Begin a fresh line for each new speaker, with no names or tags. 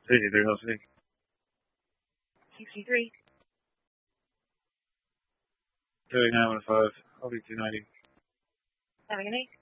63 Helsing.
63.
3915, I'll be 290.
Having an 8.